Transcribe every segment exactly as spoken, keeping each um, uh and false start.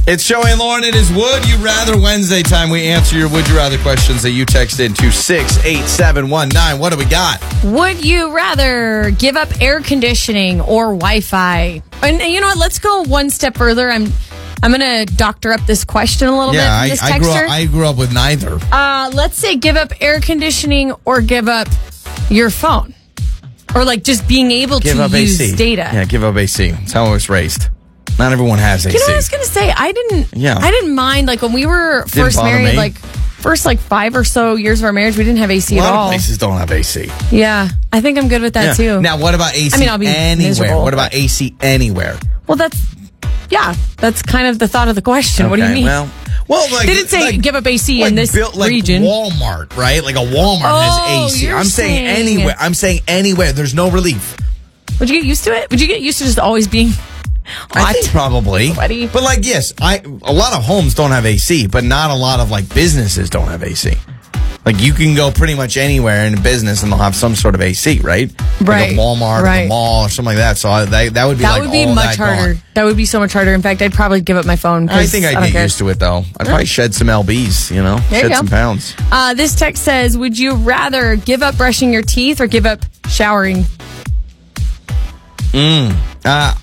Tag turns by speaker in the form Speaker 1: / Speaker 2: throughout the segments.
Speaker 1: It's Joey and Lauren. It is Would You Rather Wednesday time. We answer your Would You Rather questions that you text in to six eight seven one nine. What do we got?
Speaker 2: Would you rather give up air conditioning or Wi-Fi? And you know what? Let's go one step further. I'm I'm going to doctor up this question a little
Speaker 1: yeah,
Speaker 2: bit. This
Speaker 1: I, I, grew up, I grew up with neither.
Speaker 2: Uh, let's say give up air conditioning or give up your phone. Or like just being able
Speaker 1: give
Speaker 2: to
Speaker 1: up
Speaker 2: use
Speaker 1: A C.
Speaker 2: data.
Speaker 1: Yeah, give up A C. That's how I was raised. Not everyone has A C.
Speaker 2: You know what I was going to say? I didn't
Speaker 1: Yeah.
Speaker 2: I didn't mind, like when we were
Speaker 1: Didn't
Speaker 2: first
Speaker 1: bother
Speaker 2: married,
Speaker 1: me.
Speaker 2: like first like five or so years of our marriage, we didn't have A C
Speaker 1: A
Speaker 2: at
Speaker 1: lot
Speaker 2: all.
Speaker 1: of places don't have A C.
Speaker 2: Yeah, I think I'm good with that
Speaker 1: Yeah.
Speaker 2: too.
Speaker 1: Now, what about A C
Speaker 2: I mean, I'll be
Speaker 1: anywhere?
Speaker 2: miserable,
Speaker 1: What about A C anywhere?
Speaker 2: Well, that's, yeah, that's kind of the thought of the question. What do you
Speaker 1: Okay,
Speaker 2: mean?
Speaker 1: Well, well, like
Speaker 2: They didn't say
Speaker 1: like,
Speaker 2: give up A C
Speaker 1: like
Speaker 2: in this
Speaker 1: built, like
Speaker 2: region.
Speaker 1: Walmart, right? Like a Walmart
Speaker 2: Oh,
Speaker 1: has A C.
Speaker 2: you're
Speaker 1: I'm saying,
Speaker 2: saying-
Speaker 1: anywhere. I'm saying anywhere. There's no relief.
Speaker 2: Would you get used to it? Would you get used to just always being hot?
Speaker 1: I think probably.
Speaker 2: Sweaty.
Speaker 1: But like, yes, I a lot of homes don't have A C, but not a lot of like businesses don't have A C. Like you can go pretty much anywhere in a business and they'll have some sort of A C, right?
Speaker 2: Right.
Speaker 1: Like a Walmart, or
Speaker 2: Right.
Speaker 1: a mall, or something like that. So I, that, that would be
Speaker 2: That
Speaker 1: like
Speaker 2: would be
Speaker 1: all
Speaker 2: much
Speaker 1: that
Speaker 2: harder.
Speaker 1: gone.
Speaker 2: That would be so much harder. In fact, I'd probably give up my phone.
Speaker 1: I think I'd
Speaker 2: don't
Speaker 1: get
Speaker 2: care.
Speaker 1: used to it though. I'd probably shed some L Bs, you know,
Speaker 2: There you
Speaker 1: shed
Speaker 2: go.
Speaker 1: some pounds.
Speaker 2: Uh, this text says, would you rather give up brushing your teeth or give up showering?
Speaker 1: Uh,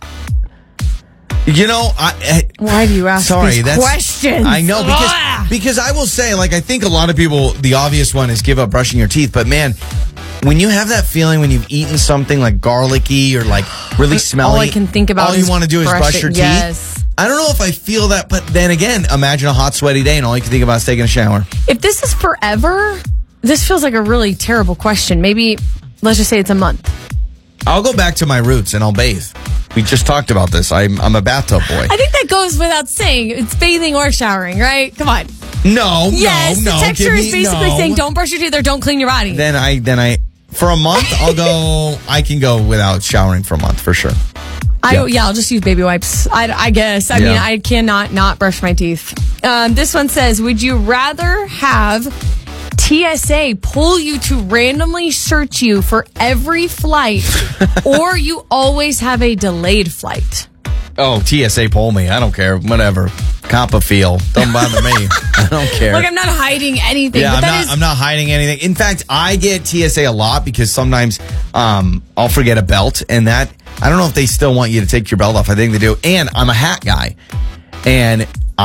Speaker 1: you know, I, I
Speaker 2: Why do you ask
Speaker 1: sorry,
Speaker 2: these
Speaker 1: that's
Speaker 2: questions?
Speaker 1: I know because
Speaker 2: Ah!
Speaker 1: because I will say, like, I think a lot of people, the obvious one is give up brushing your teeth. But man, when you have that feeling when you've eaten something like garlicky or like really smelly,
Speaker 2: All I can think about
Speaker 1: all
Speaker 2: is
Speaker 1: you want to do is
Speaker 2: brush
Speaker 1: brush
Speaker 2: it.
Speaker 1: your teeth.
Speaker 2: Yes.
Speaker 1: I don't know if I feel that, but then again, imagine a hot, sweaty day and all you can think about is taking a shower.
Speaker 2: If this is forever, this feels like a really terrible question. Maybe, let's just say it's a month.
Speaker 1: I'll go back to my roots and I'll bathe. We just talked about this. I'm I'm a bathtub boy.
Speaker 2: I think that goes without saying. It's bathing or showering, right? Come on.
Speaker 1: No,
Speaker 2: Yes,
Speaker 1: no, no.
Speaker 2: the texture
Speaker 1: give
Speaker 2: is
Speaker 1: me-
Speaker 2: basically
Speaker 1: no.
Speaker 2: saying don't brush your teeth or don't clean your body.
Speaker 1: Then I then I for a month I'll go. I can go without showering for a month for sure.
Speaker 2: I,
Speaker 1: Yeah.
Speaker 2: yeah, I'll just use baby wipes. I, I guess. I
Speaker 1: Yeah.
Speaker 2: mean, I cannot not brush my teeth. Um, this one says, would you rather have T S A pull you to randomly search you for every flight or you always have a delayed flight?
Speaker 1: Oh, T S A pull me. I don't care. Whatever. Cop a feel. Don't bother me. I don't care.
Speaker 2: Like, I'm not hiding anything.
Speaker 1: yeah,
Speaker 2: but
Speaker 1: I'm
Speaker 2: that
Speaker 1: not.
Speaker 2: is,
Speaker 1: I'm not hiding anything. In fact, I get T S A a lot because sometimes um, I'll forget a belt, and that I don't know if they still want you to take your belt off. I think they do. And I'm a hat guy, and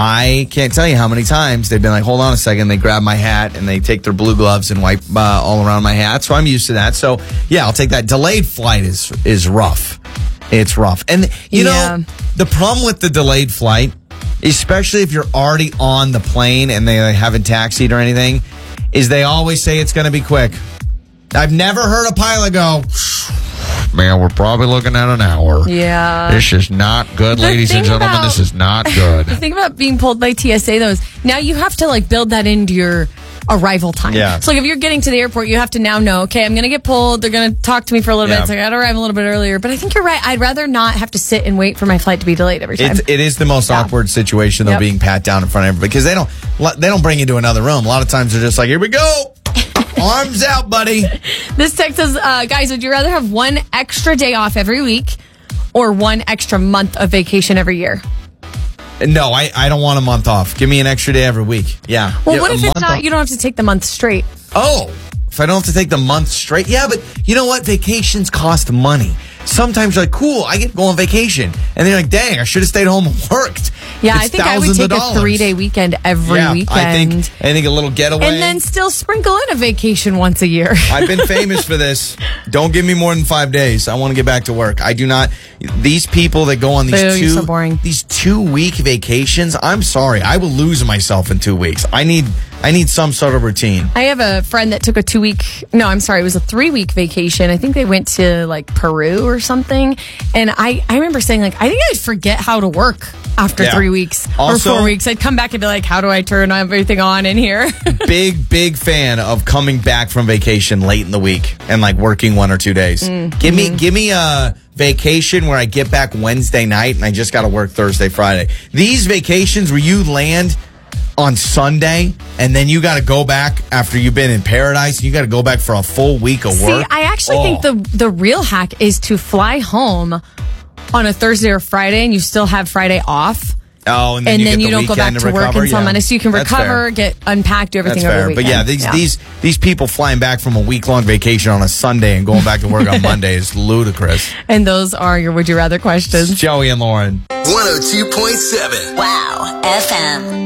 Speaker 1: I can't tell you how many times they've been like, "Hold on a second." They grab my hat and they take their blue gloves and wipe uh, all around my hat. So I'm used to that. So yeah, I'll take that. Delayed flight is is rough. It's rough, and you
Speaker 2: Yeah.
Speaker 1: know the problem with the delayed flight, especially if you're already on the plane and they haven't taxied or anything, is they always say it's going to be quick. I've never heard a pilot go, man, we're probably looking at an hour.
Speaker 2: yeah.
Speaker 1: This is not good,
Speaker 2: The
Speaker 1: ladies and
Speaker 2: thing
Speaker 1: gentlemen.
Speaker 2: about-
Speaker 1: This is not good.
Speaker 2: The thing about being pulled by T S A, though, is now you have to like build that into your arrival time.
Speaker 1: Yeah.
Speaker 2: So like if you're getting to the airport, you have to now know, okay, I'm going to get pulled. They're going to talk to me for a little
Speaker 1: Yeah.
Speaker 2: bit. So I got to arrive a little bit earlier. But I think you're right. I'd rather not have to sit and wait for my flight to be delayed every time.
Speaker 1: It's, it is the most
Speaker 2: Yeah.
Speaker 1: awkward situation, though,
Speaker 2: Yep.
Speaker 1: being pat down in front of everybody, because they don't they don't bring you to another room. A lot of times they're just like, here we go, arms out, buddy.
Speaker 2: This text says, uh, guys, would you rather have one extra day off every week or one extra month of vacation every year?
Speaker 1: No, I, I don't want a month off. Give me an extra day every week. Yeah.
Speaker 2: Well,
Speaker 1: Yeah,
Speaker 2: what
Speaker 1: a
Speaker 2: if it's
Speaker 1: month
Speaker 2: not,
Speaker 1: off.
Speaker 2: you don't have to take the month straight?
Speaker 1: Oh, if I don't have to take the month straight. Yeah, but you know what? Vacations cost money. Sometimes you're like, cool, I get to go on vacation. And then you're like, dang, I should have stayed home and worked.
Speaker 2: Yeah,
Speaker 1: It's
Speaker 2: I think I would
Speaker 1: thousands of
Speaker 2: take a
Speaker 1: dollars.
Speaker 2: three-day weekend every
Speaker 1: yeah,
Speaker 2: weekend.
Speaker 1: I think, I think a little getaway.
Speaker 2: and then still sprinkle in a vacation once a year.
Speaker 1: I've been famous for this. Don't give me more than five days. I want to get back to work. I do not. These people that go on these
Speaker 2: Boo,
Speaker 1: two
Speaker 2: you're so boring.
Speaker 1: these two week vacations. I'm sorry. I will lose myself in two weeks. I need I need some sort of routine.
Speaker 2: I have a friend that took a two week, no, I'm sorry, it was a three week vacation. I think they went to like Peru or something. And I, I remember saying, like, I think I'd forget how to work after
Speaker 1: Yeah.
Speaker 2: three weeks
Speaker 1: Also-
Speaker 2: or four weeks. I'd come back and be like, how do I turn everything on in here?
Speaker 1: Big big fan of coming back from vacation late in the week and like working one or two days.
Speaker 2: Mm,
Speaker 1: Give
Speaker 2: mm-hmm.
Speaker 1: me give me a vacation where I get back Wednesday night and I just got to work Thursday, Friday. These vacations where you land on Sunday and then you got to go back after you've been in paradise and you got to go back for a full week of
Speaker 2: See,
Speaker 1: work.
Speaker 2: I actually
Speaker 1: Oh.
Speaker 2: think the the real hack is to fly home on a Thursday or Friday and you still have Friday off.
Speaker 1: Oh, and then,
Speaker 2: and
Speaker 1: you,
Speaker 2: then
Speaker 1: get
Speaker 2: you
Speaker 1: the
Speaker 2: don't go back
Speaker 1: weekend
Speaker 2: to work
Speaker 1: recover?
Speaker 2: until
Speaker 1: Yeah.
Speaker 2: Monday, so you can
Speaker 1: That's
Speaker 2: recover,
Speaker 1: fair.
Speaker 2: get unpacked, do everything
Speaker 1: That's
Speaker 2: over
Speaker 1: fair.
Speaker 2: the
Speaker 1: But
Speaker 2: weekend.
Speaker 1: yeah, these these these people flying back from a week long vacation on a Sunday and going back to work on Monday is ludicrous.
Speaker 2: And those are your Would You Rather questions.
Speaker 1: Joey and Lauren.
Speaker 3: one oh two point seven
Speaker 4: Wow F M.